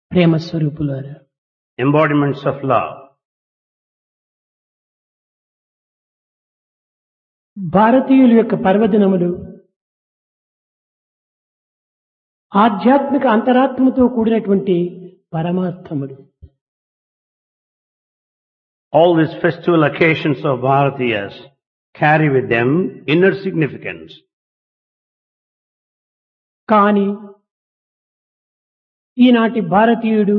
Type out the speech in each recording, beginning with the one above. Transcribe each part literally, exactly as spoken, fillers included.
ప్రేమ స్వరూపులారా, embodiments of love. భారతీయుల యొక్క పర్వదినములు ఆధ్యాత్మిక అంతరాత్మతో కూడినటువంటి పరమార్థములు. All these festival occasions of Bharatiyas carry with them inner significance. కానీ ఈనాటి భారతీయుడు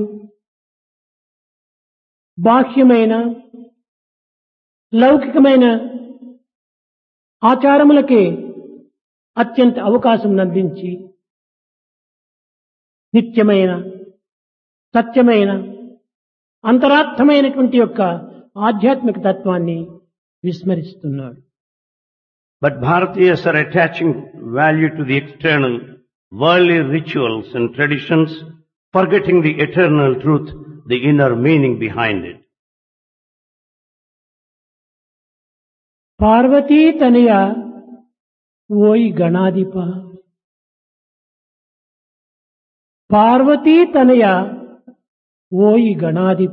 బాహ్యమైన లౌకికమైన ఆచారములకే అత్యంత అవకాశం అందించి నిత్యమైన సత్యమైన అంతరార్థమైనటువంటి యొక్క ఆధ్యాత్మిక తత్వాన్ని విస్మరిస్తున్నాడు. But Bharatiyas are attaching value to the external, worldly rituals and traditions, forgetting the eternal truth, the inner meaning behind it. Parvati తనయ ఓయి గణాధిప, పార్వతీ తనయ ఓయి గణాధిప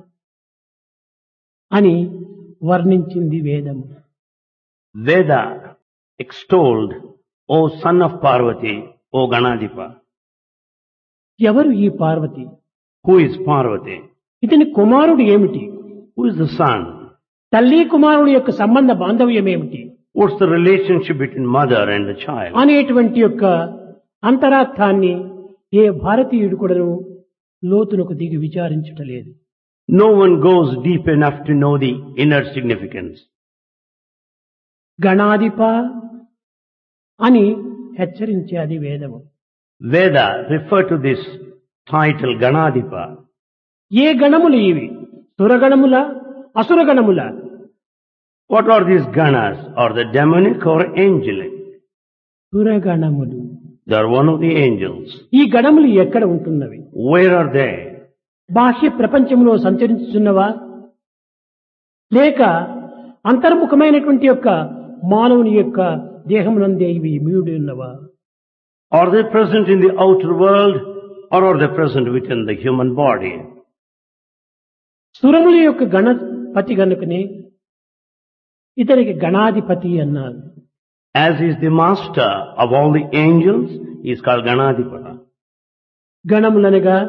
అని వర్ణించింది వేదము. Veda extolled, O son of Parvati, O Ganadipa. ఎవరు ఈ పార్వతి? Who is Parvati? ఇతని కుమారుడు ఏమిటి? Who is the son? తల్లి కుమారుడు యొక్క సంబంధ బాంధవ్యం ఏమిటి What's the relationship between mother and the child? అనేటువంటి యొక్క అంతరార్థాన్ని ఏ భారతీయుడు కూడాను లోతునకు దిగి విచారించటలేదు. No one goes deep enough to know the inner significance. గణాధిప అని హెచ్చరించేది వేదము. Veda refer to this title Ganadipa. ఏ గణములు ఇవి? సురగణముల అసురగణముల? What are these ganas? Are they demonic or angelic? సురగణములు. They are one of the angels. ఈ గణములు ఎక్కడ ఉంటున్నవి? Where are they? బాహ్య ప్రపంచంలో సంచరించుతున్నవా, లేక అంతర్ముఖమైనటువంటి యొక్క మానవుని యొక్క దేహమునందే ఇవి ఇమిడి ఉన్నవా? Are they present in the outer world or are they present within the human body? సురముల యొక్క గణపతి గనుకనే ఇతనికి గణాధిపతి అన్నారు. As is the master of all the angels, he is called Ganadipa. గణములనగా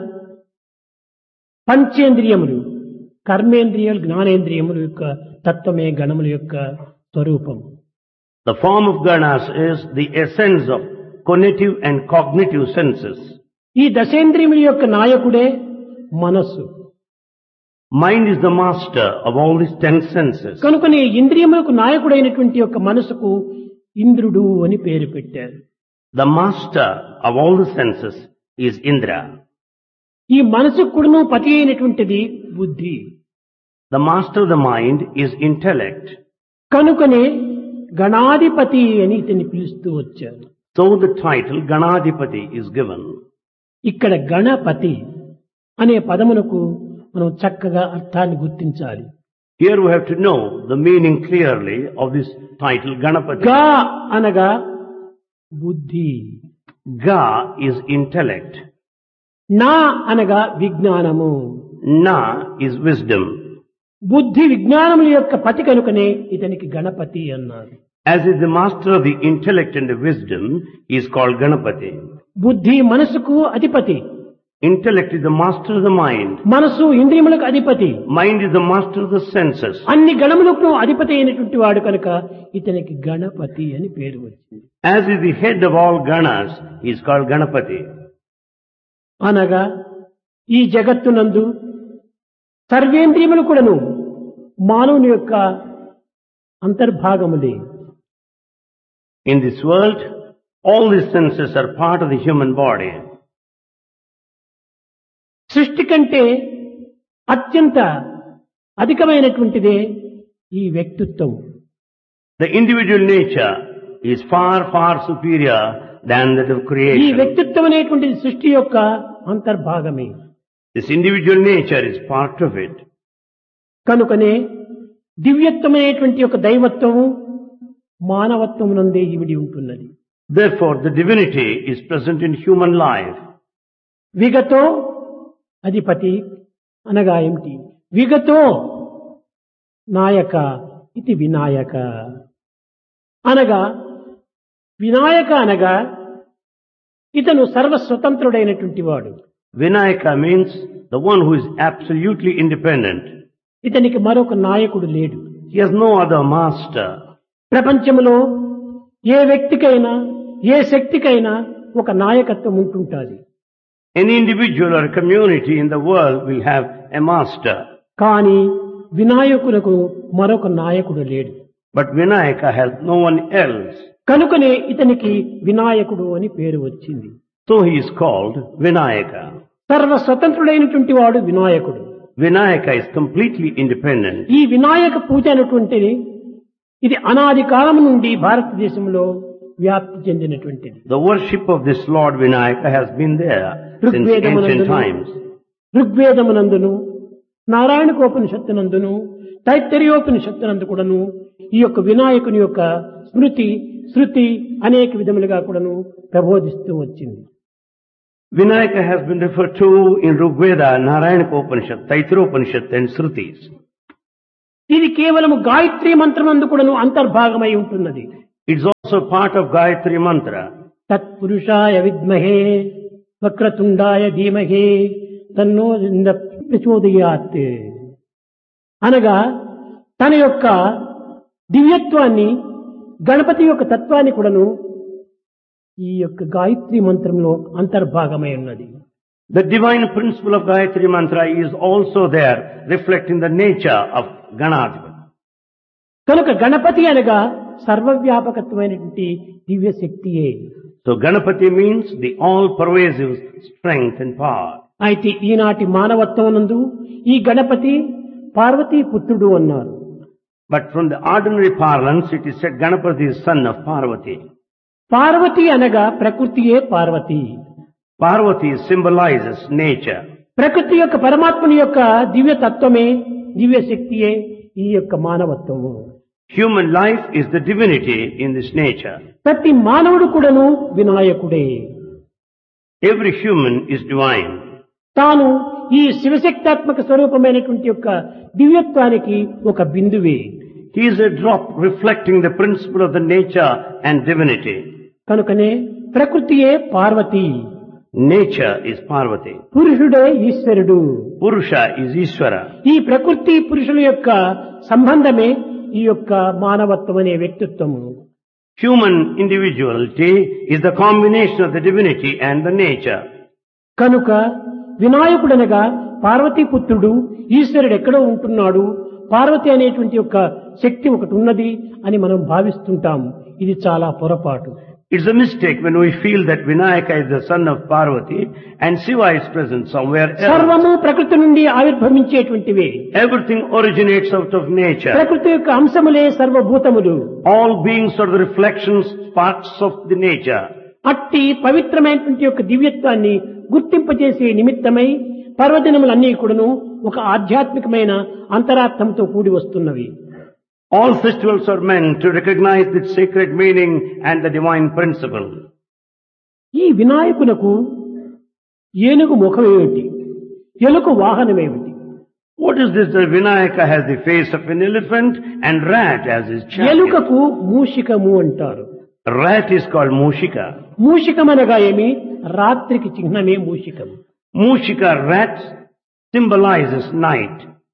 పంచేంద్రియములు, కర్మేంద్రియాలు, జ్ఞానేంద్రియముల యొక్క తత్వమే గణముల యొక్క స్వరూపం. The form of ganas is the essence of cognitive and cognitive senses. ఈ దశేంద్రియముల యొక్క నాయకుడే మనస్సు. Mind is the master of all these ten senses. కనుకనే ఇంద్రియములకు నాయకుడైనటువంటి యొక్క మనసుకు ఇంద్రుడు అని పేరు పెట్టారు. The master of all the senses is Indra. ఈ మనసుకు కూడాను పతి అయినటువంటిది బుద్ధి. The master of the mind is intellect. కనుకనే గణాధిపతి అని ఇతన్ని పిలుస్తూ వచ్చారు. So the title Ganadipati is given. ఇక్కడ గణపతి అనే పదమునకు మనం చక్కగా అర్థాన్ని గుర్తించాలి. Here we have to know the meaning clearly of this title Ganapati. గా అనగా బుద్ధి, Ga is intellect. నా అనగా విజ్ఞానము. Na is wisdom. బుద్ధి విజ్ఞానముల యొక్క పతి కనుకనే ఇతనికి గణపతి అన్నారు. As is the master of the intellect and the wisdom, he is called Ganapati. బుద్ధి మనసుకు అధిపతి, Intellect is the master of the mind. మనసు ఇంద్రియములకు అధిపతి, Mind is the master of the senses. అన్ని గణములకు అధిపతి అయినటువంటి వాడు కనుక ఇతనికి గణపతి అని పేరు వచ్చింది. As is the head of all ganas, he is called Ganapati. అనగా ఈ జగత్తునందు సర్వేంద్రియములు కూడాను మానవుని యొక్క అంతర్భాగములే. In this world, all these senses are part of the human body. సృష్టి కంటే అత్యంత అధికమైనటువంటిదే ఈ వ్యక్తిత్వం. The individual nature is far, far superior than that of ఈ creation. వ్యక్తిత్వం అనేటువంటిది సృష్టి యొక్క అంతర్భాగమే. This individual nature is part of it. కనుకనే దివ్యత్వమైనటువంటి యొక్క దైవత్వము మానవత్వం నందే ఇమిడి ఉంటున్నది. Therefore, the divinity is present in human life. విగతో అధిపతి అనగా ఏమిటి? విగతో నాయక ఇది వినాయక అనగా, వినాయక అనగా ఇతను సర్వస్వతంత్రుడైనటువంటి వాడు. Vinayaka means the one who is absolutely independent. ఇతనికి మరొక నాయకుడు లేడు. He has no other master. ప్రపంచంలో ఏ వ్యక్తికైనా ఏ శక్తికైనా ఒక నాయకత్వం ఉంటుంటుంది. Any individual or community in the world will have a master. కానీ వినాయకులకు మరొక నాయకుడు లేడు. But Vinayaka has no one else. కనుకనే ఇతనికి వినాయకుడు అని పేరు వచ్చింది. So he is called Vinayaka. సర్వ స్వతంత్రుడైనటువంటి వాడు వినాయకుడు. Vinayaka is completely independent. ఈ వినాయక పూజ అనేటువంటిది ఇది అనాది కాలం నుండి భారతదేశంలో వ్యాప్తి చెందినటువంటిది. The worship of this Lord Vinayaka has been there since ancient times. ఋగ్వేదమునందును, నారాయణకోపనిషత్తునందును, తైత్తరీయోపనిషత్తునందు కూడాను ఈ యొక్క వినాయకుని యొక్క స్మృతి శృతి అనేక విధములుగా కూడాను ప్రబోధిస్తూ వచ్చింది. Vinayaka has been referred to in Rigveda, Narayana Upanishad, Taittiriya Upanishad and Shrutis. ఇది కేవలము గాయత్రీ మంత్రమందు కూడాను అంతర్భాగమై ఉంటున్నది. It's also part of Gayatri Mantra. తత్పురుషాయ విద్మహే వక్రతుండాయ ధీమహే తన్నో ప్రచోదయాత్ అనగా తన యొక్క దివ్యత్వాన్ని, గణపతి యొక్క తత్వాన్ని కూడాను ఈ యొక్క గాయత్రి మంత్రంలో అంతర్భాగమై ఉన్నది. The divine principle of Gayatri Mantra is also there, reflecting the nature of Ganadhipati. కనుక గణపతి అనగా సర్వవ్యాపకత్వమైనటువంటి దివ్య శక్తియే. So Ganapati means the all-pervasive strength and power. అయితే ఈనాటి మానవత్వం నందు ఈ గణపతి పార్వతీ పుత్రుడు అన్నారు. But from the ordinary parlance, it is said Ganapati is son of Parvati. Parvati అనగా ప్రకృతియే పార్వతి. Parvati symbolizes nature. ప్రకృతి యొక్క పరమాత్మని యొక్క దివ్య తత్వమే, దివ్య శక్తియే ఈ యొక్క మానవత్వము. Human life is the divinity in this nature. ప్రతి మానవుడు కూడాను వినాయకుడే. Every human is divine. తాను ఈ శివశక్తాత్మక స్వరూపమైనటువంటి యొక్క దివ్యత్వానికి ఒక బిందువే. He is a drop reflecting the principle of the nature and divinity. కనుకనే ప్రకృతియే పార్వతి, Nature is Parvati. పురుషుడే ఈశ్వరుడు. Purusha is Ishvara. ఈ ప్రకృతి పురుషుల యొక్క సంబంధమే ఈ యొక్క మానవత్వం అనే వ్యక్తిత్వము. Human individuality is the combination of the divinity and the nature. కనుక వినాయకుడనగా పార్వతీ పుత్రుడు, ఈశ్వరుడు ఎక్కడో ఉంటున్నాడు, పార్వతి అనేటువంటి యొక్క శక్తి ఒకటి ఉన్నది అని మనం భావిస్తుంటాం. ఇది చాలా పొరపాటు. It's a mistake when we feel that Vinayaka is the son of Parvati and Shiva is present somewhere else. సర్వము ప్రకృతి నుండి ఆవిర్భవించేటువంటివే. Everything originates out of nature. ప్రకృతి యొక్క అంశములే సర్వభూతములు. All beings are the reflections, parts of the nature. అట్టి పవిత్రమైనటువంటి యొక్క దివ్యత్వాన్ని గుర్తింపజేసే నిమిత్తమై పర్వదినములన్నీ కూడాను ఒక ఆధ్యాత్మికమైన అంతరార్థంతో కూడి వస్తున్నవి. All festivals are meant to recognize its sacred meaning and the divine principle. ఈ వినాయకునకు ఏనుగు ముఖమేమిటి, ఎలుక వాహనమేమిటి? What is this that Vinayaka has the face of an elephant and rat as his chariot? ఎలుకకు మూషికము అంటారు. Rat is called Mushika. మూషికమనగా ఏమి? రాత్రికి చిహ్నమే మూషికం. Mushika, rat, symbolizes night.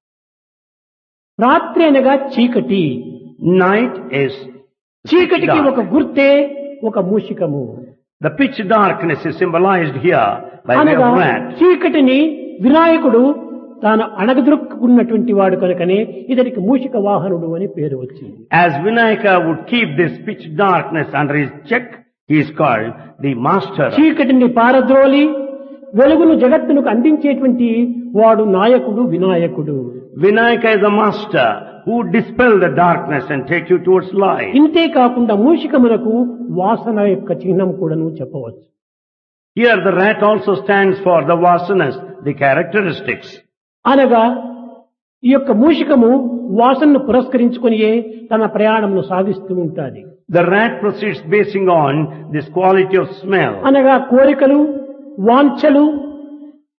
రాత్రి అనగా చీకటి. Night is చీకటికి dark. ఒక గుర్తే ఒక మూషికము. The pitch darkness is symbolized here by way అనగా of rat. చీకటిని వినాయకుడు తాను అణగదొక్కున్నటువంటి వాడు కనుకనే ఇతనికి మూషిక వాహనుడు అని పేరు వచ్చింది. As Vinayaka would keep this pitch darkness under his check, he is called the master. చీకటిని పారద్రోలి వెలుగును జగత్తునకు అందించేటువంటి వాడు నాయకుడు వినాయకుడు. Vinayaka is a master who would dispel the darkness and take you towards light. ఇంతే కాకుండా మూషికమునకు వాసన యొక్క చిహ్నం కూడాను చెప్పవచ్చు. Here the rat also stands for the vasanas, the characteristics. అనగా ఈ యొక్క మూషికము వాసనను పురస్కరించుకొనియే తన ప్రయాణమును సాగిస్తూ ఉంటాది. The rat proceeds basing on this quality of smell. అనగా కోరికలు, వాంఛలు,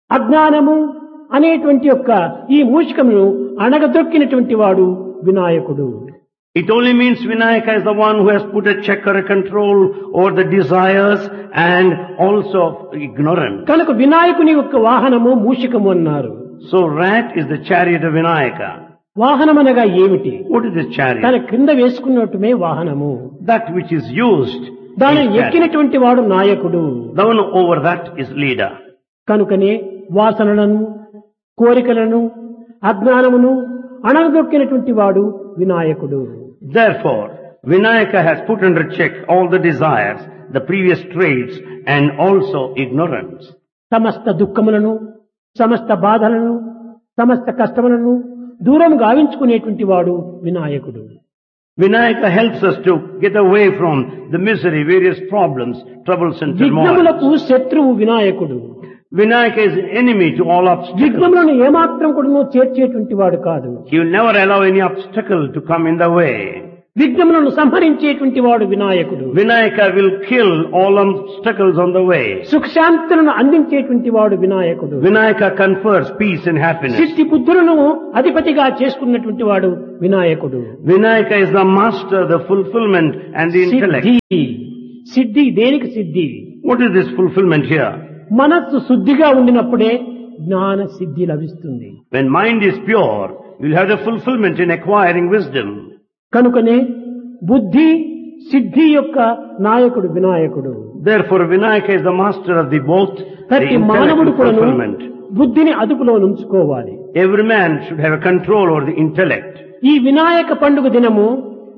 అజ్ఞానము అనేటువంటి యొక్క ఈ మూషికమును అణగదొక్కినటువంటి వాడు వినాయకుడు. It only means Vinayaka is the one who has put a check or a control over the desires and also ignorance. కనుక వినాయకుని యొక్క వాహనము మూషికము అన్నారు. So rat is the chariot of Vinayaka. వాహనం అనగా ఏమిటి? What is this chariot? తన క్రింద వేసుకున్నట్టుమే వాహనము. That which is used. దానిని ఎక్కినటువంటి వాడు నాయకుడు. The one over that is leader. కనుకనే వాసనలను, కోరికలను, అజ్ఞానమును అణగదొక్కినటువంటి వాడు వినాయకుడు. Therefore, Vinayaka has put under check all the desires, the previous traits and also ignorance. సమస్త దుఃఖములను, సమస్త బాధలను, సమస్త కష్టములను దూరం గావించుకునేటువంటి వాడు వినాయకుడు. Vinayaka helps us to get away from the misery, various problems, troubles and turmoil. విఘ్నములకు శత్రువు వినాయకుడు. Vinayaka is an enemy to all obstacles. విఘ్నములను ఏమాత్రం కూడా చేర్చేటువంటి వాడు కాదు. He will never allow any obstacle to come in the way. విఘ్నములను సంహరించేటువంటి వాడు వినాయకుడు. Vinayaka will kill all obstacles on the way. సుఖశాంతులను అందించేటువంటి వాడు వినాయకుడు. Vinayaka confers peace and happiness. సిద్ధి బుద్ధులను అధిపతిగా చేసుకున్నటువంటి వాడు వినాయకుడు. Vinayaka is the master, the fulfillment and the intellect. సిద్ధి సిద్ధి దేనికి సిద్ధి? What is this fulfillment here? మనస్సు శుద్ధిగా ఉండినప్పుడే జ్ఞాన సిద్ధి లభిస్తుంది. When mind is pure, you will have the fulfillment in acquiring wisdom. కనుకనే బుద్ధి సిద్ధి యొక్క నాయకుడు వినాయకుడు. Therefore, Vinayaka is the master of the both, the ప్రతి intellect మానవుడు and కూడా fulfillment. బుద్ధిని అదుపులో ఉంచుకోవాలి. Every man should have a control over the intellect. ఈ వినాయక పండుగ దినము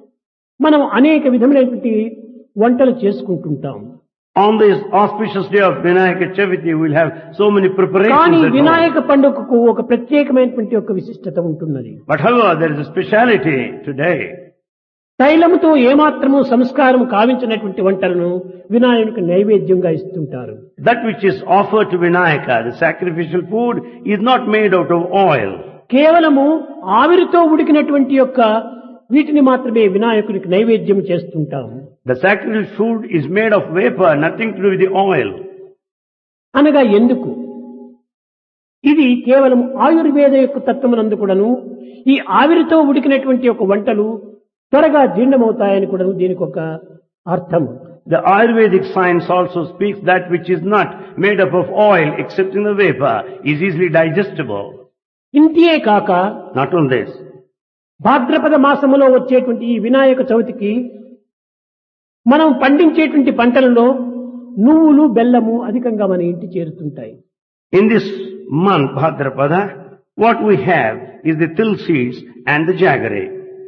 మనం అనేక విధములైనటువంటి వంటలు చేసుకుంటుంటాం. On this auspicious day of Vinayaka Chaviti, we will have so many preparations కానీ at home. వినాయక పండుగకు ఒక ప్రత్యేకమైనటువంటి ఒక విశిష్టత ఉంటున్నది. But however, there is a speciality today. తైలముతో ఏమాత్రము సంస్కారం కావించినటువంటి వంటలను వినాయకునికి నైవేద్యంగా ఇస్తుంటారు. That which is offered to Vinayaka, the sacrificial food, is not made out of oil. కేవలము ఆవిరితో ఉడికినటువంటి యొక్క వీటిని మాత్రమే వినాయకునికి నైవేద్యం చేస్తుంటాము. The sacrificial food is made of vapor, nothing to do with the oil. అనగా ఎందుకు? ఇది కేవలం ఆయుర్వేద యొక్క తత్వమునందు కూడాను ఈ ఆవిరితో ఉడికినటువంటి ఒక వంటలు త్వరగా జీర్ణమవుతాయని కూడా దీనికి ఒక అర్థం. The Ayurvedic science also speaks that which is not made up of oil except in the vapor is easily digestible. ఇంతే కాక Not on this. భాద్రపద మాసములో వచ్చేటువంటి ఈ వినాయక చవితికి మనం పండించేటువంటి పంటలలో నువ్వులు బెల్లము అధికంగా మన ఇంటి చేరుతుంటాయి. In this month, Bhadrapada, what we have is the till seeds and the jaggery.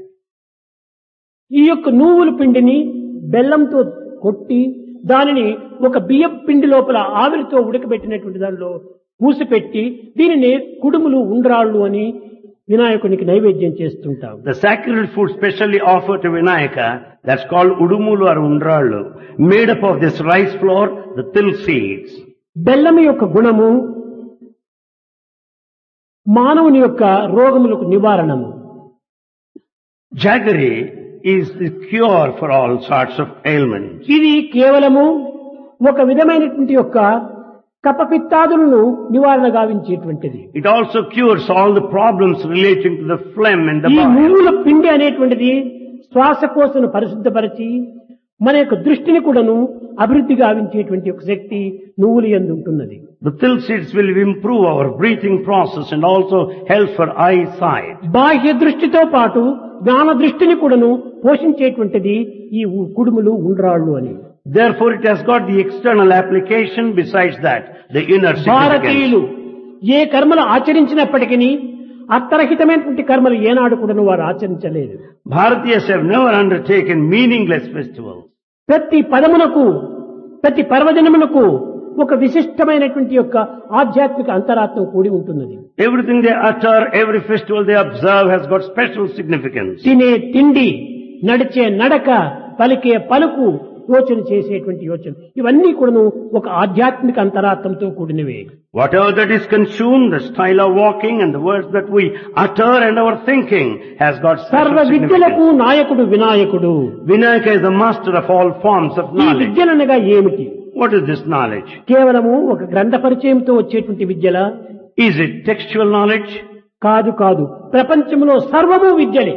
ఈ యొక్క నువ్వుల పిండిని బెల్లంతో కొట్టి దానిని ఒక బియ్యం పిండి లోపల ఆవిరితో ఉడకబెట్టినటువంటి దానిలో మూసిపెట్టి దీనిని కుడుములు ఉండ్రాళ్ళు అని వినాయకునికి నైవేద్యం చేస్తుంటాం. The sacred food specially offered to Vinayaka, that's called udumulu or undrallu, made up of this rice flour, the till seeds. బెల్లం యొక్క గుణము మానవుని యొక్క రోగములకు నివారణము. Jaggery is the cure for all sorts of ailments. ఇది కేవలము ఒక విధమైనటువంటి యొక్క కపపిత్తాదులను నివారణ గావించేటువంటిది. It also cures all the problems relating to the phlegm and the ఈ bile. నువ్వుల పిండి అనేటువంటిది శ్వాసకోశను పరిశుద్ధపరిచి మన యొక్క దృష్టిని కూడాను అభివృద్ధి గావించేటువంటి ఒక శక్తి నువ్వులు యందు ఉంటున్నది. The till seeds will improve our breathing process and also help for eyesight. బాహ్య దృష్టితో పాటు జ్ఞాన దృష్టిని కూడాను పోషించేటువంటిది ఈ కుడుములు ఉండ్రాళ్ళు అని. Therefore, it has got the external application. Besides that, the inner భారతీయులు significance. ఏ కర్మలు ఆచరించినప్పటికీ అర్థరహితమైనటువంటి కర్మలు ఏనాడు కూడాను వారు ఆచరించలేదు. Bharatiyas have never undertaken meaningless festivals. ప్రతి పదమునకు ప్రతి పర్వదినమునకు ఒక విశిష్టమైనటువంటి యొక్క ఆధ్యాత్మిక అంతరాత్మ కూడి ఉంటున్నది. Everything they utter, every festival they observe has got special significance. తినే తిండి, నడిచే నడక, పలికే పలుకు, యోచన చేసేటువంటి యోచన ఇవన్నీ కూడాను ఒక ఆధ్యాత్మిక అంతరాత్మతో కూడినవే. Whatever that is consumed, the style of walking and the words that we utter and our thinking has got సర్వ special విద్యలకు significance. నాయకుడు వినాయకుడు. Vinayaka is the master of all forms of ఈ knowledge. విద్యలనగా ఏమిటి? What is this knowledge? కేవలము ఒక గ్రంథ పరిచయంతో వచ్చేటువంటి విద్యలా? Is it textual knowledge? కాదు కాదు, ప్రపంచంలో సర్వము విద్యలే.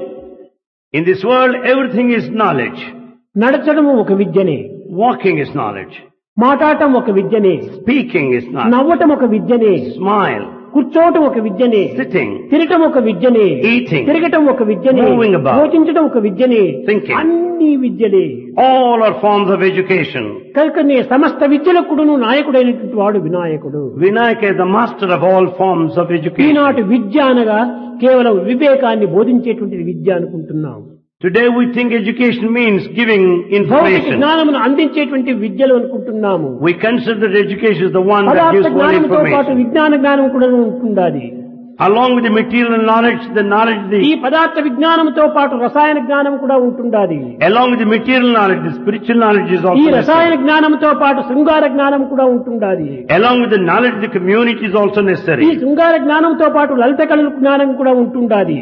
In this world, everything is knowledge. నడచడము ఒక విద్యనే, Walking is knowledge. మాట్లాడటం ఒక విద్యనే, Speaking is knowledge. నవ్వటం ఒక విద్యనే, Smile. కూర్చోవటం ఒక విద్యనే, Sitting. తిరగటం ఒక విద్యనే, Eating. తిరగటం ఒక విద్యనే, Moving about. యోచించడం ఒక విద్యనే, Thinking. అన్ని విద్యలే. All are forms of education. కనుకనే సమస్త విద్యలకుడును నాయకుడైనటువంటి వాడు వినాయకుడు. Vinayaka is the master of all forms of education. ఈనాటి విద్య అనగా కేవలం వివేకాన్ని బోధించేటువంటిది విద్య అనుకుంటున్నాం. Today we think education means giving భౌతిక information. జ్ఞానమును అందించేటువంటి విద్యలు అనుకుంటున్నాము. We consider that education is the one that పదార్థ gives more జ్ఞానంతో పాటు information. విజ్ఞాన జ్ఞానం కూడా ఉంటుండాలి. Along with the material knowledge, the knowledge, ఈ the, పదార్థ విజ్ఞానంతో పాటు రసాయన జ్ఞానం కూడా ఉంటుండాలి. along with the material knowledge, the spiritual knowledge is ఈ also రసాయన necessary. జ్ఞానంతో పాటు శృంగార జ్ఞానం కూడా ఉంటుండాలి. Along with the knowledge, the community is also ఈ necessary. శృంగార జ్ఞానంతో పాటు లలిత కళల జ్ఞానం కూడా ఉంటుండాలి.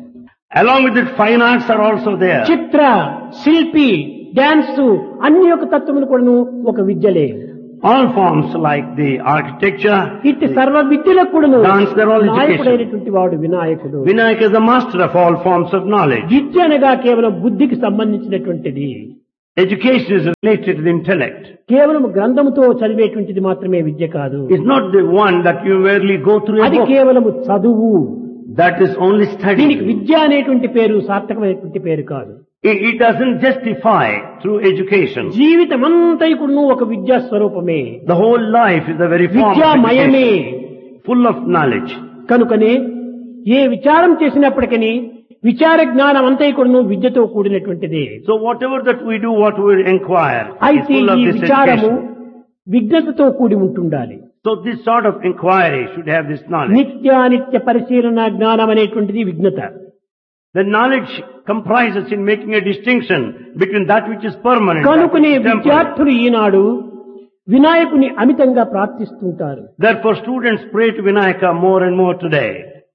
Along with it, fine arts are also there. చిత్ర, శిల్పి, డాన్స్ అన్ని యొక్క తత్వములు కూడాను ఒక విద్యలే. All forms like the architecture, ఇట్టి సర్వ విద్యలకు కూడాను Dance, they're all education. నాయకుడైనటువంటి వాడు వినాయకుడు. Vinayaka is the master of all forms of knowledge. విద్య అనగా కేవలం బుద్ధికి సంబంధించినటువంటిది. Education is related to the intellect. కేవలం గ్రంథముతో చదివేటువంటిది మాత్రమే విద్య కాదు. It's not the one that you merely go through a అది book. కేవలము చదువు. That is only దీనికి study. విద్య అనేటువంటి పేరు సార్థకమైనటువంటి పేరు కాదు. It, it doesn't justify through education. జీవితం అంతా కూడా ఒక విద్యా స్వరూపమే, The whole life is a very form of విద్యామయమే. education, full of knowledge. కనుకనే ఏ విచారం చేసినప్పటికీ విచార జ్ఞానం అంతా కూడా విద్యతో కూడినటువంటిది. So whatever that we do, what we inquire, is అయితే full of ఈ this విచారము education. విజ్ఞతతో కూడి ఉంటుండాలి. So this sort of inquiry should have this knowledge. నిత్యానిత్య పరిశీలన జ్ఞానం అనేటువంటిది విజ్ఞత. The knowledge comprises in making a distinction between that which is permanent and that కనుకనే which is temporary. విద్యార్థులు ఈనాడు వినాయకుని అమితంగా ప్రార్థిస్తుంటారు. Therefore students pray to Vinayaka more and more today.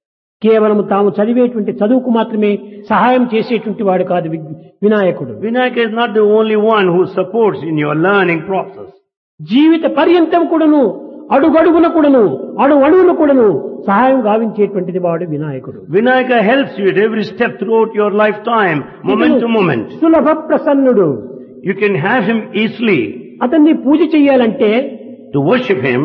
కేవలం తాము చదివేటువంటి చదువుకు మాత్రమే సహాయం చేసేటువంటి వాడు కాదు వి- వినాయకుడు. Vinayaka is not the only one who supports in your learning process. జీవిత పర్యంతం కూడాను అడుగడుగున కూడాను అడు అడుగున కూడాను సహాయం గావించేటువంటిది వాడు వినాయకుడు. Vinayaka helps you at every step throughout your lifetime, moment to moment. సులభ ప్రసన్నుడు. You can have him easily. అతన్ని పూజ చెయ్యాలంటే To worship him,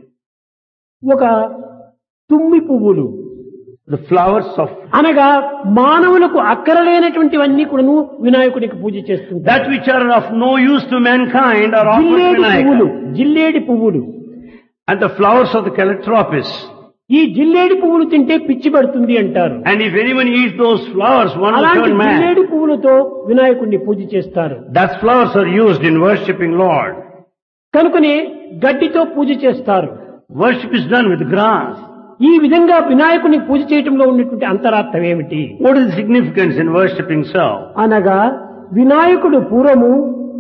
ఒక తుమ్మి పువ్వులు the flowers of అనగా మానవులకు అక్కరలేనటువంటివన్నీ కూడాను వినాయకుడికి పూజ చేస్తుంటారు. that which are of no use to mankind are offered to జిల్లేడి పువ్వులు, Vinayaka. జిల్లేడి పువ్వులు. And the flowers of the calotropis. ఈ జిల్లేడి పువ్వులు తింటే పిచ్చి పడుతుంది అంటారు. And if anyone eats those flowers, one will అలాంటి turn mad. జిల్లేడి పువ్వులతో వినాయకుడిని పూజ చేస్తారు. That flowers are used in worshipping Lord. కనుకనే గడ్డితో పూజ చేస్తారు. Worship is done with grass. ఈ విధంగా వినాయకుని పూజ చేయటంలో ఉన్నటువంటి అంతరార్థం ఏమిటి What is the significance in worshipping so? అనగా వినాయకుడు పూర్వము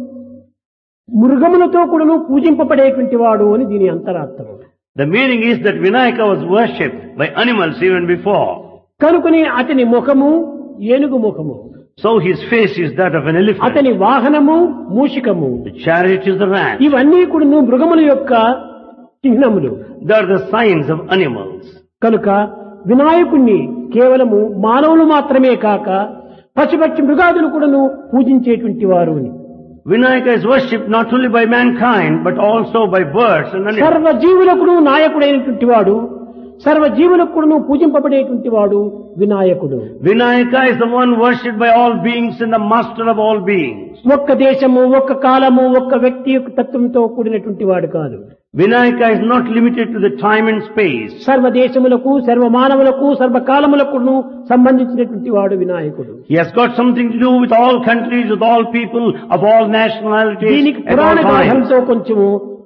మృగములతో కూడాను పూజింపబడేటువంటి వాడు అని దీని అంతరార్థం. The meaning is that Vinayaka was worshipped by animals even before. కనుకని అతని ముఖము ఏనుగు ముఖము, So his face is that of an elephant. అతని వాహనము మూషికము, The chariot is the rat. ఇవన్నీ కూడాను మృగముల యొక్క చిహ్నములు. They are the signs of animals. కనుక వినాయకుణ్ణి కేవలము మానవులు మాత్రమే కాక పశుపక్షి మృగాదులు కూడాను పూజించేటువంటి వారు అని. Vinayaka is worshipped not only by mankind but also by birds and animals. సర్వ జీవులకు నాయకుడైనటువంటి వాడు, సర్వ జీవులకు కూడాను పూజింపబడేటువంటి వాడు వినాయకుడు. Vinayaka is the one worshipped by all beings and the master of all beings. ఒక్క దేశము, ఒక్క కాలము, ఒక్క వ్యక్తి యొక్క తత్వంతో కూడినటువంటి వాడు కాదు. Vinayaka is not limited to the time and space. సర్వ దేశములకు, సర్వ మానవులకు, సర్వ కాలములకు సంబంధించినటువంటి వాడు వినాయకుడు. He has got something to do with all countries, with all people, of all nationalities, దీనికి at all పురాణ times. గ్రంథంతో కొంచెము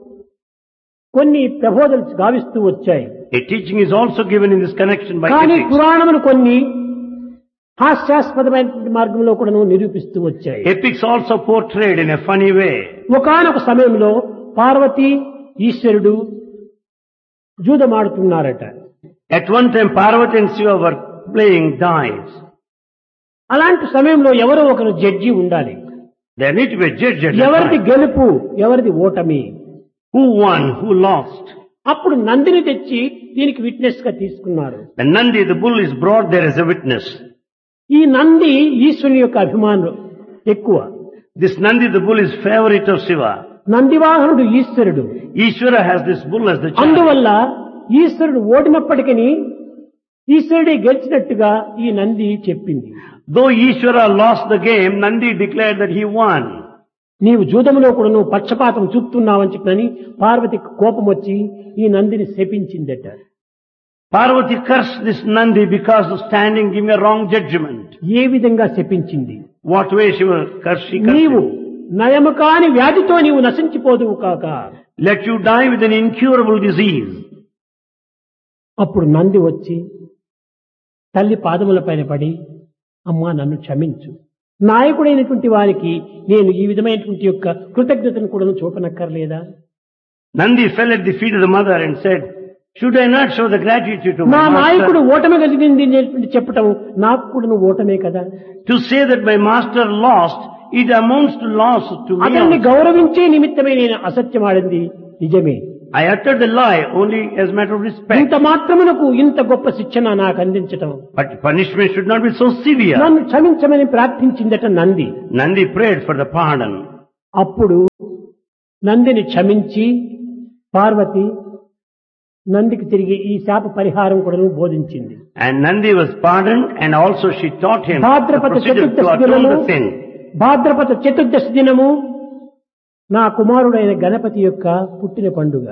కొన్ని ప్రబోధనలు గావిస్తూ వచ్చాయి. A teaching is also given in this connection by కానీ ethics. పురాణములు కొన్ని హాస్యాస్పదమైనటువంటి మార్గంలో కూడా నిరూపిస్తూ వచ్చాయి. Epics also portrayed in a funny way. ఒకానొక సమయంలో పార్వతి ఈశ్వరుడు జూదమాడుతున్నారట. At one time Parvati and Shiva were playing dice. అలాంటి సమయంలో ఎవరో ఒకరు జడ్జి ఉండాలి. There need to be a judge at that ఎవరిది time. గెలుపు, ఎవరిది ఓటమి. Who won? Who lost? అప్పుడు నందిని తెచ్చి దీనికి విట్నెస్ గా తీసుకున్నారు. The Nandi, the bull, is brought there as a witness. ఈ నంది ఈశ్వరుని యొక్క అభిమానులు ఎక్కువ. This Nandi, the bull, is favorite of Shiva. నందివాహనుడు ఈశ్వరుడు. Ishvara has this bull as the child. అందువల్ల ఈశ్వరుడు ఓడినప్పటికీ ఈశ్వరుడే గెలిచినట్టుగా ఈ నంది చెప్పింది. Though Ishvara lost the game, Nandi declared that he won. నీవు జూదములో కూడా నువ్వు పక్షపాతం చూపుతున్నావని చెప్పని పార్వతికి కోపం వచ్చి ఈ Nandini శపించిందట. Parvati cursed this Nandi because of standing giving a wrong judgment. ఏ విధంగా శపించింది? What way she was cursed? She cursed నీవు him. నయము కాని వ్యాధితో నీవు నశించిపోదువు కాక. Let you die with an incurable disease. అప్పుడు నంది వచ్చి తల్లి పాదముల పైన పడి, అమ్మా నన్ను క్షమించు, నాయకుడైనటువంటి వారికి నేను ఈ విధమైనటువంటి యొక్క కృతజ్ఞతను కూడా చూపనక్కర్లేదా? Nandi fell at the feet of the mother and said, should I not show the gratitude to నా my నాయకుడు master? ఓటమి కలిగింది అనేటువంటి చెప్పటం నాకు కూడా నువ్వు ఓటమే కదా. To say that my master lost, it amounts to loss to me అతన్ని also. గౌరవించే నిమిత్తమే నేను అసత్యం ఆడింది నిజమే. I uttered the lie only as a matter of respect. ఇంత మాత్రమునకు ఇంత గొప్ప శిక్షణ నాకు అందించటం, But punishment should not be so severe. నన్ను క్షమించమని ప్రార్థించిందట Nandi. Nandi prayed for the pardon. అప్పుడు నందిని క్షమించి పార్వతి నందికి తిరిగి ఈ శాప పరిహారం కూడా బోధించింది. And Nandi was pardoned, and also she taught him the Bhadrapada procedure to Chaturdashi atone దినము the sin. భాద్రపద చతుర్దశి దినము నా కుమారుడైన గణపతి యొక్క పుట్టిన పండుగ.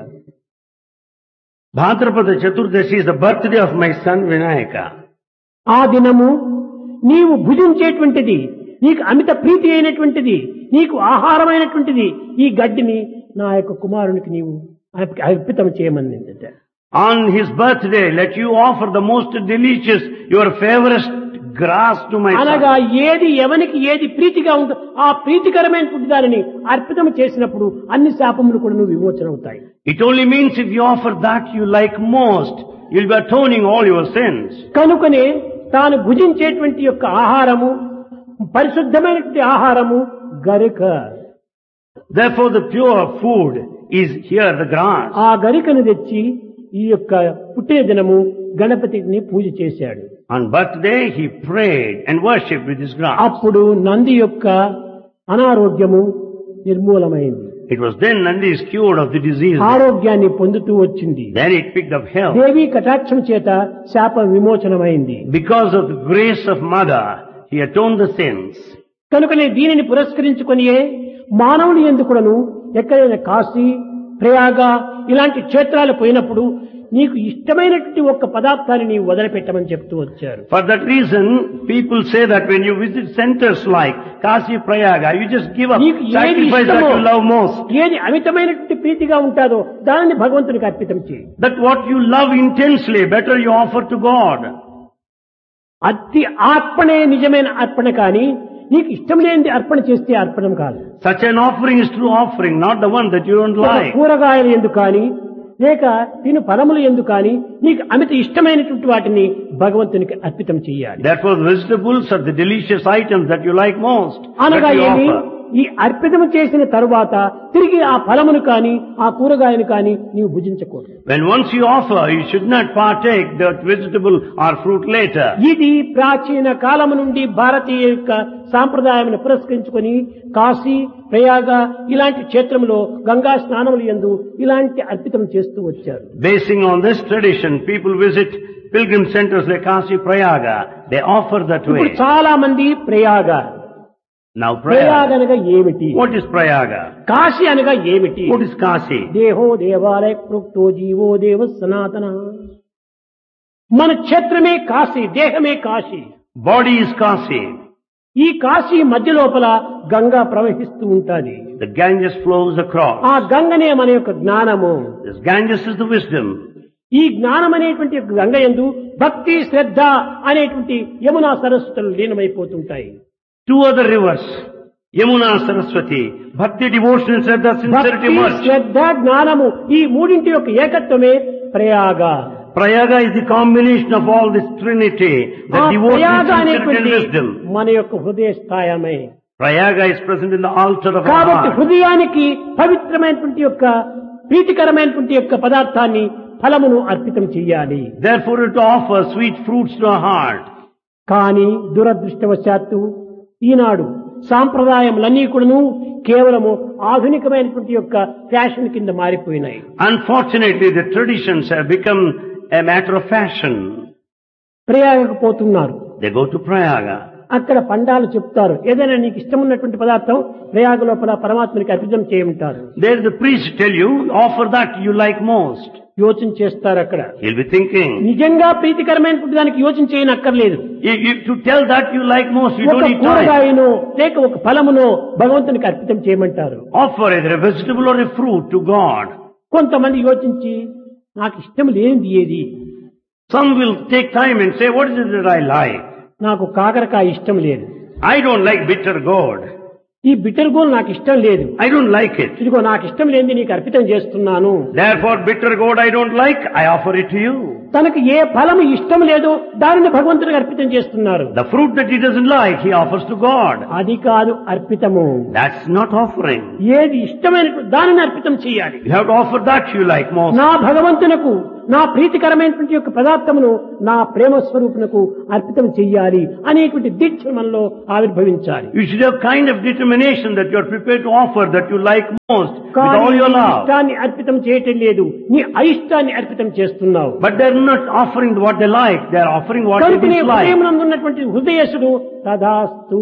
Bhadrapada Chaturdashi is the birthday of my son Vinayaka. ఆ దినము నీవు భుజించేటువంటిది, నీకు అమిత ప్రీతి అయినటువంటిది, నీకు ఆహారమైనటువంటిది ఈ గడ్డిని నా యొక్క కుమారునికి నీవు అర్పితం చేయమనిందట. On his birthday, let you offer the most delicious, your favorite grass to my అనగా son. ఏది ఎవనికి ఏది ప్రీతిగా ఉందో ఆ ప్రీతికరమైనటువంటి దానిని అర్పితం చేసినప్పుడు అన్ని శాపములు కూడా నువ్వు విమోచన అవుతాయి. It only means if you offer that you like most, you'll be atoning all your sins. కనుకనే తాను భుజించేటువంటి యొక్క ఆహారము పరిశుద్ధమైనటువంటి ఆహారము గరిక. Therefore the pure food is here, the grass. ఆ గరికను తెచ్చి ఈ యొక్క పుట్టిన దినము గణపతిని పూజ చేశాడు. On birthday he prayed and worshipped with his grass. అప్పుడు నంది యొక్క అనారోగ్యము నిర్మూలమైంది. It was then Nandi is cured of the disease. ఆరోగ్యాన్ని పొందుతూ వచ్చింది. Then it picked up health. దేవి కటాక్షం చేత శాప విమోచనమైంది. Because of the grace of Mother, he atoned the sins. కనుకనే దీనిని పురస్కరించుకొనియే మానవుని ఎందుకును ఎక్కడైనా కాశీ, ప్రయాగ ఇలాంటి క్షేత్రాలు పోయినప్పుడు నీకు ఇష్టమైనటువంటి ఒక్క పదార్థాన్ని నీవు వదిలిపెట్టమని చెప్తూ వచ్చారు. For that reason, people say that when you visit centers like Kashi, Prayaga, you just give up, నీకు ఏది sacrifice that ఇష్టమో, you love most. ఏది అమితమైనటువంటి ప్రీతిగా ఉంటాదో దానిని భగవంతునికి అర్పితం చేయి. That what you love intensely, better you offer to God. అతి అర్పణే నిజమైన అర్పణ కానీ నీకు ఇష్టం లేనిది అర్పణ చేస్తే అర్పణం కాదు. Such an offering is true offering, not the one that you don't ఒక like. కూరగాయలు ఎందుకు కానీ లేక తిను ఫలములు ఎందుకు కానీ నీకు అమిత ఇష్టమైనటువంటి వాటిని భగవంతునికి అర్పితం చేయాలి. Therefore the vegetables are the delicious items that you like most, అనగా that you ఏమి, offer. ఈ అర్పితము చేసిన తరువాత తిరిగి ఆ ఫలమును కాని ఆ కూరగాయను కాని నీవు భుజించకూడదు. When once you offer, you should not partake that vegetable or fruit later. ఇది ప్రాచీన కాలము నుండి భారతీయ యొక్క సాంప్రదాయాన్ని పురస్కరించుకొని కాశీ, ప్రయాగ ఇలాంటి క్షేత్రంలో గంగా స్నానములు యందు ఇలాంటి అర్పితం చేస్తూ వచ్చారు. Basing on this tradition, people visit pilgrim centers like Kashi, Prayaga. They offer that ఇప్పుడు way. చాలా మంది ప్రయాగ, Now ప్రయాగ Prayaga. అనగా ఏమిటి, What is Prayaga? కాశీ అనగా ఏమిటి, What is Kashi? దేహో దేవాలయ ప్రోక్తో జీవో దేవ సనాతన. మన క్షేత్రమే కాశీ, దేహమే కాశీ. Body is Kashi. ఈ కాశీ మధ్య లోపల గంగా ప్రవహిస్తూ ఉంటాది. The Ganges flows across. ఆ గంగనే మన యొక్క జ్ఞానము. This Ganges is the wisdom. ఈ జ్ఞానం అనేటువంటి గంగ యందు భక్తి, శ్రద్ధ అనేటువంటి Yamuna సరస్వతులు లీనమైపోతుంటాయి. Two other rivers, Yamuna, Saraswati, Bhakti, devotion, Shraddha, sincerity భక్తి, merge. శ్రద్ధ, జ్ఞానము ఈ మూడింటి యొక్క ఏకత్వమే Prayag. Prayaga is the combination of all this trinity, the ఆ devotion, ప్రయాగ sincerity and అనేటువంటి wisdom. మన యొక్క హృదయ స్థాయమే. Prayaga is present in the altar of our కాబట్టి heart. హృదయానికి పవిత్రమైనటువంటి యొక్క ప్రీతికరమైనటువంటి యొక్క పదార్థాన్ని ఫలమును అర్పితం చెయ్యాలి. Therefore to offer sweet fruits to our heart. కానీ దురదృష్టవశాత్తు ఈనాడు సాంప్రదాయములన్నీ కూడాను కేవలము ఆధునికమైనటువంటి యొక్క ఫ్యాషన్ కింద మారిపోయినాయి. Unfortunately, the traditions have become a matter of fashion. ప్రయాగకు పోతున్నారు. They go to Prayaga. అక్కడ పండాలు చెప్తారు, ఏదైనా నీకు ఇష్టం ఉన్నటువంటి పదార్థం ప్రయాగ లోపల పరమాత్మనికి అర్పితం చేయమంటారు. There the priest tell you, offer that you like most. యోచన చేస్తారు అక్కడ. He'll be thinking. నిజంగా ప్రీతికరమైనటువంటి దానికి యోచన చేయనక్కర్లేదు. If, if to tell that you like most, you ఒక don't need time. కూరగాయను లేక ఒక ఫలమును భగవంతునికి అర్పితం చేయమంటారు. Offer either a vegetable or a fruit to God. కొంతమంది యోచించి నాకు ఇష్టం లేనిది ఏది? Some will take time and say, what is it that I like? నాకు కాకరకాయ ఇష్టం లేదు. I don't like bitter gourd. ఈ బిటర్ గోల్ నాకు ఇష్టం లేదు. I don't like it. ఇదిగో నాకు ఇష్టం లేనిది నీకు అర్పితం చేస్తున్నాను. Therefore bitter gourd I don't like, I offer it to you. తనకు ఏ ఫలము ఇష్టం లేదో దానిని భగవంతుడికి అర్పితం చేస్తున్నారు. The fruit that he doesn't like, he offers to God. అది కాదు అర్పితము. That's not offering. ఏది ఇష్టమైనటువంటి దానిని అర్పితం చేయాలి. You have to offer that you like most. నా భగవంతునకు నా ప్రీతికరమైనటువంటి యొక్క పదార్థమును నా ప్రేమ స్వరూపునకు అర్పితం చెయ్యాలి అనేటువంటి దీక్ష మనలో ఆవిర్భవించాలి. You should have kind of determination that you are prepared to offer that you like most with all your love. ఇష్టాన్ని అర్పితం చేయటం లేదు, నీ అయిష్టాన్ని అర్పితం చేస్తున్నావు. But they are not offering what they like, they are offering what they dislike. హృదయమునందున్నటువంటి హృదయసుడు తదాస్తు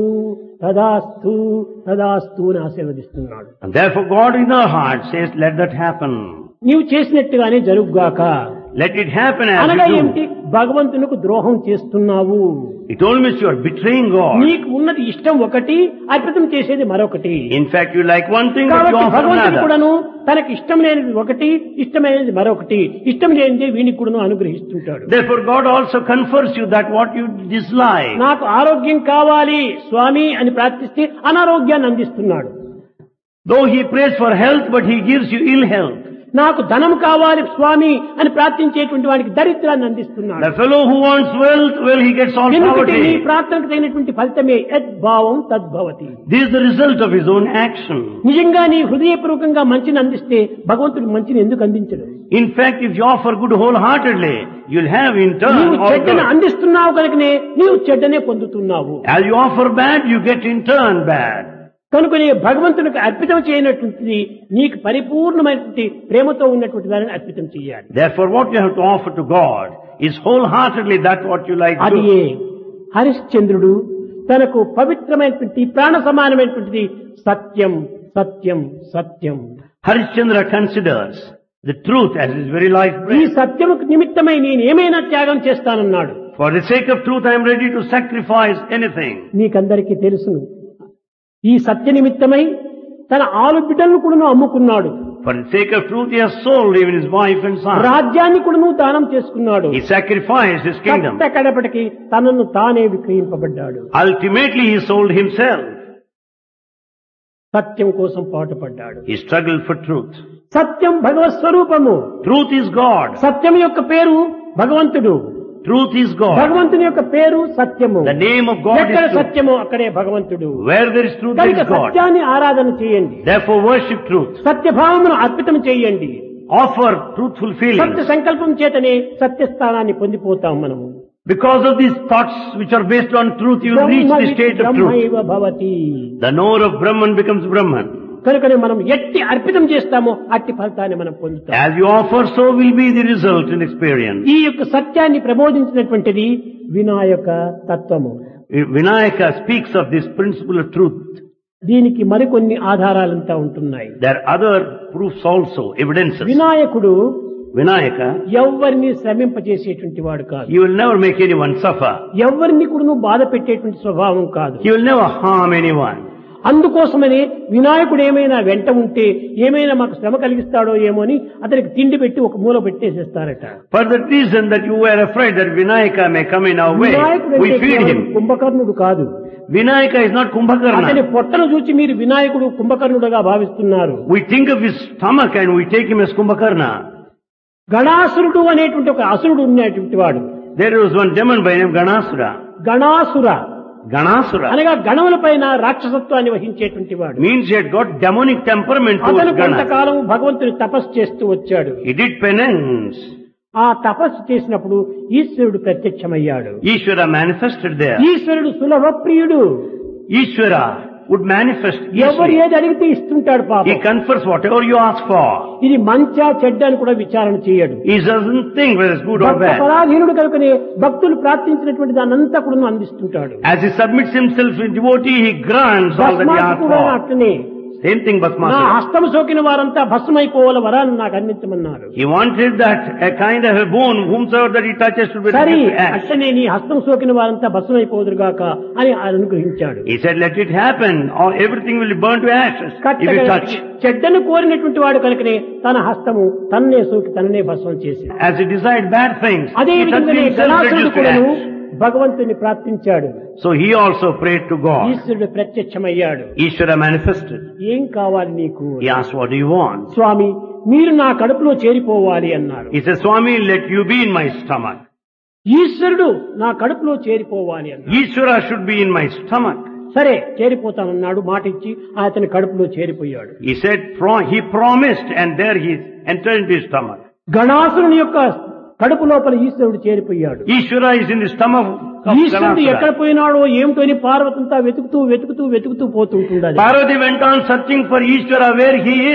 తదాస్తు తదాస్తు అని ఆశీర్వదిస్తున్నాడు. And therefore God in our heart says, let that happen. నీవు చేసినట్టుగానే జరుగుగాక. Let it happen as అనగా you ఏమిటి? do. భగవంతునికి ద్రోహం చేస్తున్నావు. It all means you are betraying God. నీకు ఉన్నది ఇష్టం ఒకటి, అర్పితం చేసేది మరొకటి. In fact, you like one thing but you కాబట్టి offer భగవంతుడు another. కూడాను తనకి ఇష్టం లేనిది ఒకటి, ఇష్టమైనది మరొకటి, ఇష్టం లేనిది వీనికి కూడాను అనుగ్రహిస్తుంటాడు. Therefore God also confers you that what you dislike. నాకు ఆరోగ్యం కావాలి స్వామి అని ప్రార్థిస్తే అనారోగ్యాన్ని అందిస్తున్నాడు. Though he prays for health, but he gives you ill health. నాకు ధనం కావాలి స్వామి అని ప్రార్థించేటువంటి వాడికి దరిద్రాన్ని అందిస్తున్నాడు. The fellow who wants wealth, well, he gets all ఎందుకంటే నీ poverty. ప్రార్థనకు తగినటువంటి ఫలితమే యద్భావం తద్భవతి. This is the result of his own action. నిజంగా నీ హృదయపూర్వకంగా మంచిని అందిస్తే భగవంతుడు మంచిని ఎందుకు అందించడు? In fact, if you offer good wholeheartedly, you'll have in turn నీవు all చెడ్డను good. అందిస్తున్నావు కనుకనే నీవు చెడ్డనే పొందుతున్నావు. As you offer bad, you get in turn bad. కనుక నీ భగవంతునికి అర్పితం చేయనటువంటిది నీకు పరిపూర్ణమైనటువంటి ప్రేమతో ఉన్నటువంటి దానిని అర్పితం చేయాలి. Therefore, what you have to offer to God is wholeheartedly that what you like అది to. హరిశ్చంద్రుడు తనకు పవిత్రమైనటువంటి ప్రాణ సమానమైనటువంటిది సత్యం సత్యం సత్యం. Harishchandra considers the truth as his very life ఈ breath. సత్యముకు నిమిత్తమై నేను ఏమైనా త్యాగం చేస్తానన్నాడు. For the sake of truth, I am ready to sacrifice anything. నీకందరికీ తెలుసును, ఈ సత్య నిమిత్తమై తన ఆలు బిడ్డలను కూడా అమ్ముకున్నాడు. For the sake of truth, he has sold even his wife and son. రాజ్యాన్ని కూడా దానం చేసుకున్నాడు. He sacrificed his kingdom. కట్ట కడపటికి తనను తానే విక్రయింపబడ్డాడు. Ultimately, he sold himself. సత్యం కోసం పాటుపడ్డాడు. He struggled for truth. సత్యం భగవత్ స్వరూపము. Truth is God. సత్యం యొక్క పేరు భగవంతుడు. Truth is God. భగవంతుని యొక్క పేరు సత్యము. The name of God ఎక్కడ is truth. సత్యము అక్కడే భగవంతుడు. Where there is truth, there కనుక is God. సత్యాన్ని ఆరాధన చేయండి. Therefore, worship truth. సత్యభావమును అర్పితం చేయండి. Offer truthful సత్య feelings. సంకల్పం చేతనే సత్యస్థానాన్ని పొందిపోతాం మనము. Because of these thoughts which are based on truth, you will reach the state of truth. బ్రహ్మైవ Bhavati. The knower of Brahman becomes Brahman. కనుకనే మనం ఎట్టి అర్పితం చేస్తామో అట్టి ఫలితాన్ని మనం పొందుతాం. As you offer, so will be the result in experience. ఈ యొక్క సత్యాన్ని ప్రబోధించినటువంటిది వినాయక తత్వము. Vinayaka speaks of this principle of truth. దీనికి మరికొన్ని ఆధారాలంతా ఉంటున్నాయి. There are other proofs also, evidences. వినాయకుడు Vinayaka, ఎవరిని శ్రమింపజేసేటువంటి వాడు కాదు. he will never make anyone suffer. ఎవరిని కూడా బాధ పెట్టేటువంటి స్వభావం కాదు. He will never harm anyone. అందుకోసమని వినాయకుడు ఏమైనా వెంట ఉంటే ఏమైనా మాకు శ్రమ కలిగిస్తాడో ఏమో అని అతనికి తిండి పెట్టి ఒక మూల పెట్టేసేస్తారట. For that reason that you were afraid that Vinayaka may come in our way, వినాయకుడు we అంటే feed him. కుంభకర్ణుడు కాదు. Vinayaka is not అతని Kumbhakarna. పొట్టను చూసి మీరు వినాయకుడు కుంభకర్ణుడుగా భావిస్తున్నారు. We think of his stomach and we take him as Kumbhakarna. గణాసురుడు అనేటువంటి ఒక అసురుడు ఉన్నటువంటి వాడు. There was one demon by name Ganasura. గణాసుర Ganasura అనగా గణముల పైన రాక్షసత్వాన్ని వహించేటువంటి వాడు. means he had got demonic temperament అతను towards Ganas. కొంతకాలం భగవంతుని తపస్సు చేస్తూ వచ్చాడు. He did penance. ఆ తపస్సు చేసినప్పుడు ఈశ్వరుడు ప్రత్యక్షమయ్యాడు. Ishvara manifested there. ఈశ్వరుడు సులభ ప్రియుడు. Ishvara would manifest ఎవరు easily. ఏది అడిగితే ఇస్తుంటాడు He పాపం. confers whatever you ask for. ఇది మంచా చెడ్డ అని కూడా విచారణ చేయడు. He doesn't think whether it's good or Bhakta bad. పరాధీనుడు కనుకనే భక్తులు ప్రార్థించినటువంటి దానంతా కూడా అందిస్తుంటాడు. As he submits himself in devotee, he grants all that he భస్మాసు asks కూడా for. అట్లనే Same thing నా Bhasmasura. హస్తము సోకిన వారంతా భస్మైపోవాల వరాన్ని నాకు అందించమన్నారు. He wanted that a kind of a boon, whomsoever that he touches to be సరే reduced to ash. అట్లనే నీ హస్తం సోకిన వారంతా భస్మైపోదురుగాక అని ఆయన అనుగ్రహించాడు. He said, let it happen, or everything will be burned to ashes if కట్టగా you touch. చెడ్డను కోరినటువంటి వాడు కనుకనే తన హస్తము తన్నే సోకి తననే భస్మం చేసి As he desired bad things, అదే he touched విధంగానే himself గణాసురుడు reduced to కూడాను ash. భగవంతుని ప్రార్థించాడు. So he also prayed to God. ఈశ్వరుడు ప్రత్యక్షమయ్యాడు. Ishvara manifested. ఏం కావాలి నీకు? He asked, what do you want? స్వామి మీరు నా కడుపులో చేరిపోవాలి అన్నారు. He said, Swami, let you be in my stomach. ఈశ్వరుడు నా కడుపులో చేరిపోవాలి అన్నారు. Ishvara should be in my stomach. సరే చేరిపోతానన్నాడు. మాట ఇచ్చి అతని కడుపులో చేరిపోయాడు. He said, pro- he promised, and there he entered into his stomach. గణాసురుని యొక్క కడుపు లోపల ఈశ్వరుడు చేరిపోయాడు. Ishvara is in the stomach of ఈశ్వరుడు ఎక్కడ Ganasura. పోయినాడో ఏమిటో అని పార్వతంతా వెతుకుతూ వెతుకుతూ వెతుకుతూ పోతుంటుండాలి. Parvati went on searching for Ishvara where he is.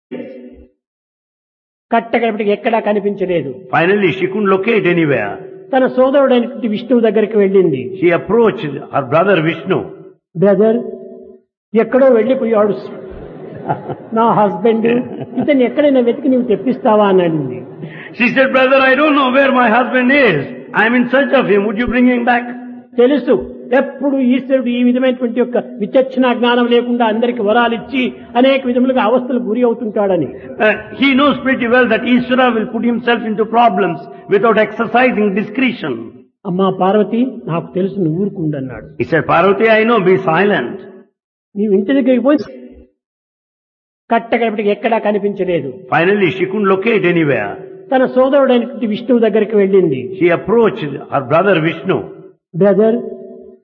కట్టగలిపటికి ఎక్కడా కనిపించలేదు. Finally, she couldn't locate anywhere. తన సోదరుడైనటువంటి విష్ణువు దగ్గరికి వెళ్ళింది. She approached her brother Vishnu. Brother ఎక్కడో వెళ్ళిపోయాడు నా హస్బెండ్, ఇతన్ని ఎక్కడైనా వెతికి నీవు తెప్పిస్తావా అని అడిగింది. She said, brother, I don't know where my husband is. I am in search of him. Would you bring him back? తెలుసు ఎప్పుడు ఈశ్వరుడు ఈ విధమైనటువంటి యొక్క విచక్షణ జ్ఞానం లేకుండా అందరికి వరాలిచ్చి అనేక విధములుగా అవస్థలు గురి అవుతుంటాడని. Uh, he knows pretty well that Ishvara will put himself into problems without exercising discretion. అమ్మా పార్వతి నాకు తెలుసు నువ్వు ఊరుకుండన్నాడు. He said, Parvati, I know, be silent. నీవు ఇంటి దగ్గరికి పోయి కట్టగలిపటికి ఎక్కడా కనిపించలేదు. Finally, she couldn't locate anywhere. తన సోదరుడైనటువంటి విష్ణువు దగ్గరికి వెళ్ళింది. She approached her brother Vishnu. Brother